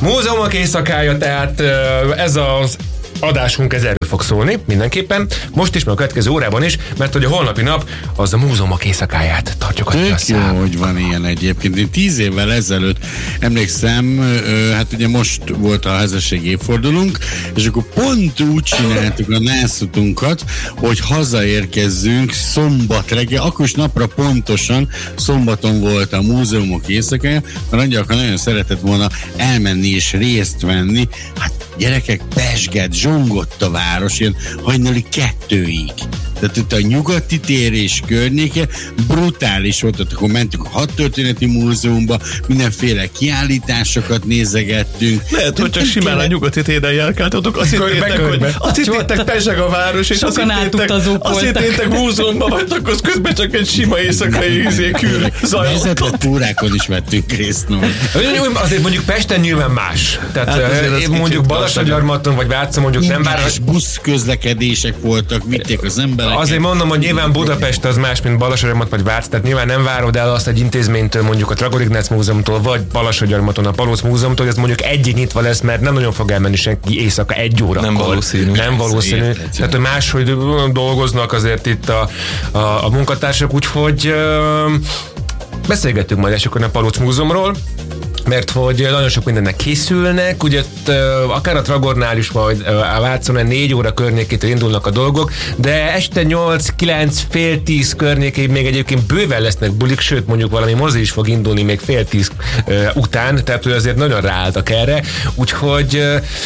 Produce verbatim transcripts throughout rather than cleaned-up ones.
Múzeumok éjszakája, tehát ez az adásunk ez erről fog szólni, mindenképpen. Most is, meg a következő órában is, mert hogy a holnapi nap az a múzeumok éjszakáját tartjuk a jó, hogy van ilyen egyébként. Én tíz évvel ezelőtt emlékszem, hát ugye most volt a házassági évfordulunk, és akkor pont úgy csináltuk a nászutunkat, hogy hazaérkezzünk szombat reggel, akkor is napra pontosan szombaton volt a múzeumok éjszakája, a Angyalka nagyon szeretett volna elmenni és részt venni. Hát gyerekek, pesgett, zsongott a város, ilyen hajnali kettőig. Tehát itt a nyugati tér és környéke brutális volt, ott akkor mentünk a Hadtörténeti Múzeumba, mindenféle kiállításokat nézegettünk. Lehet, hogy csak simán a nyugati téren járkáltatok, azt hittétek, hogy azt hittétek peseg a város, és azt hittétek, azt hittétek múzeumban vagytok, az közben csak egy sima éjszakai izékül zajlott. Vezetett túrákon is vettünk részt. Azért mondjuk Pesten nyilván más. Tehát hát mondjuk Balassagyarmaton vagy Vácon mondjuk nem vár. Busz közlekedések voltak, vitték az emberek. Azért mondom, hogy nyilván Budapest az más, mint Balassagyarmat vagy Vác, tehát nyilván nem várod el azt egy intézménytől, mondjuk a Tragor Ignác Múzeumtól, vagy Balassagyarmaton a Palóc Múzeumtól, hogy ez mondjuk egyig nyitva lesz, mert nem nagyon fog elmenni senki éjszaka egy órakor. Nem valószínű. Nem valószínű. Tehát, hogy máshogy dolgoznak azért itt a, a, a munkatársak, úgyhogy ö, beszélgetünk majd esetleg a Palóc Múzeumról, mert hogy nagyon sok mindennek készülnek, ugye akár a Tragornál is, majd a Vácon négy óra környékétől indulnak a dolgok, de este nyolc, kilenc, fél tíz környékén még egyébként bőven lesznek bulik, sőt mondjuk valami mozi is fog indulni még fél tíz uh, után, tehát hogy azért nagyon ráálltak erre, úgyhogy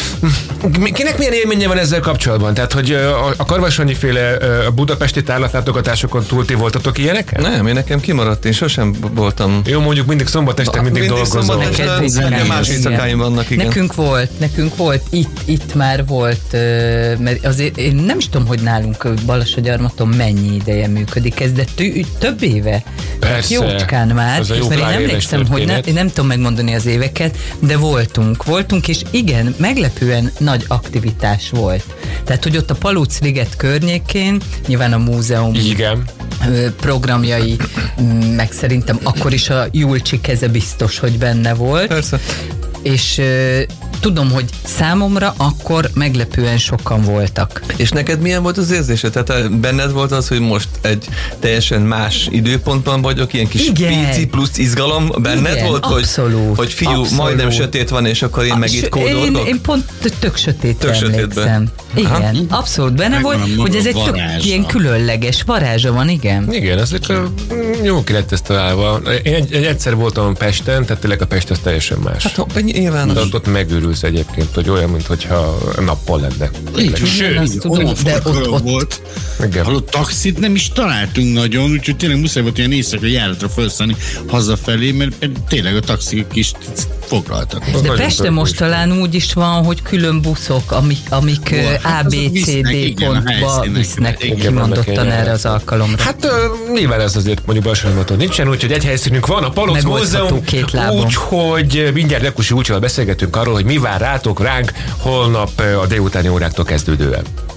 uh, kinek milyen élménye van ezzel kapcsolatban? Tehát, hogy uh, a Karvasonyi féle uh, budapesti tárlatlátogatásokon túl ti voltatok ilyeneken? Nem, én nekem kimaradt, én sosem voltam. Jó, mondjuk mindig szombat este mindig, mindig dolgozom. Neked más éjszakáim vannak, igen. Nekünk volt, nekünk volt, itt, itt már volt, mert azért én nem is tudom, hogy nálunk Balassagyarmaton mennyi ideje működik ez, de tű, több éve. Persze. Jócskán már, mert én emlékszem, hogy ne, én nem tudom megmondani az éveket, de voltunk, voltunk, és igen, meglepően nagy aktivitás volt. Tehát, hogy ott a Palóc-liget környékén, nyilván a múzeum igen. programjai, meg szerintem akkor is a Julcsi keze biztos, hogy benne volt. Persze. És uh, tudom, hogy számomra akkor meglepően sokan voltak. És neked milyen volt az érzése? Tehát benned volt az, hogy most egy teljesen más időpontban vagyok, ilyen kis igen. pici plusz izgalom benned igen, volt? Abszolút, hogy, hogy fiú, abszolút. Majdnem sötét van, és akkor én meg itt kódolok? Én, én pont tök sötétre tök emlékszem. Igen, aha. Abszolút benne meg volt, hogy ez egy tök ilyen különleges varázsa van, igen. Igen, ez egy jó ki lett ezt találva. Én egy, egy egyszer voltam Pesten, tehát tényleg a Pest az teljesen más. Hát nyilván. De ott, ott megőrülsz egyébként, hogy olyan, mintha nappal lenne. Sőt, olyan forgalom volt. Hallott, taxit nem is találtunk nagyon, úgyhogy tényleg muszáj volt ilyen éjszakai járatra felszállni hazafelé, mert tényleg a taxik is foglaltak. De Pesten most talán úgy is van, hogy külön buszok, amik, amik A, B, C, D pontba visznek kimondottan erre az alkalomra. Hát uh, nyilván ez azért mondjuk Balassagyarmaton nincsen, úgyhogy egy helyszínünk van, a Palóc Múzeum, úgyhogy mindjárt Dekusi Úcsival beszélgetünk arról, hogy mi vár rátok ránk holnap a délutáni óráktól kezdődően.